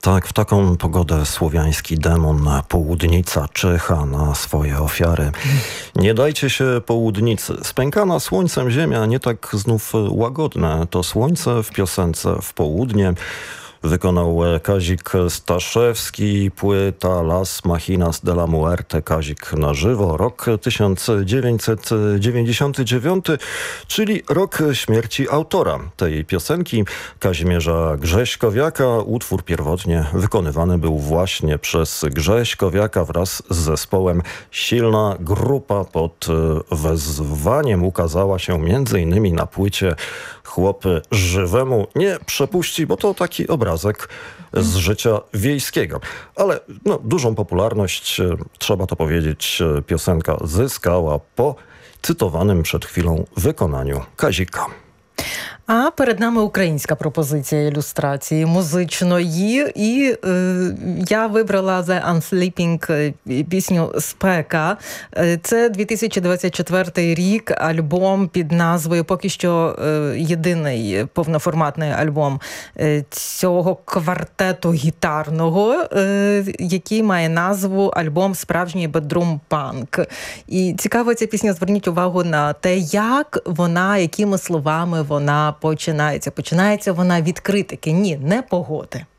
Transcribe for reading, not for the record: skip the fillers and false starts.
Tak, w taką pogodę słowiański demon południca czyha na swoje ofiary. Nie dajcie się południcy. Spękana słońcem ziemia, nie tak znów łagodne. To słońce w piosence w południe. Wykonał Kazik Staszewski, płyta Las Machinas de la Muerte, Kazik na żywo, rok 1999, czyli rok śmierci autora tej piosenki, Kazimierza Grześkowiaka. Utwór pierwotnie wykonywany był właśnie przez Grześkowiaka wraz z zespołem. Silna grupa pod wezwaniem ukazała się m.in. na płycie Chłop żywemu nie przepuści, bo to taki obrazek z życia wiejskiego. Ale dużą popularność, trzeba to powiedzieć, piosenka zyskała po cytowanym przed chwilą wykonaniu Kazika. А перед нами українська пропозиція ілюстрації музичної. І я вибрала The Unsleeping пісню «Спека». Це 2024 рік, альбом під назвою, поки що єдиний повноформатний альбом цього квартету гітарного, який має назву альбом «Справжній бедрум-панк». І цікаво ця пісня, зверніть увагу на те, як вона, якими словами вона починається. Починається вона від критики. Ні, не погоди.